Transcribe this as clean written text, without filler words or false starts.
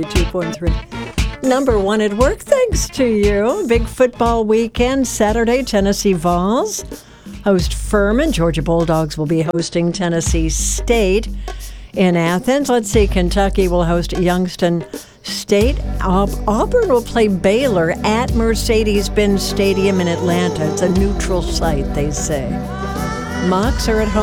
2.3. Number one at work, thanks to you. Big football weekend. Saturday, Tennessee Vols host Furman. Georgia Bulldogs will be hosting Tennessee State in Athens. Let's see, Kentucky will host Youngstown State. Auburn will play Baylor at Mercedes-Benz Stadium in Atlanta. It's a neutral site, they say. Mocs are at home.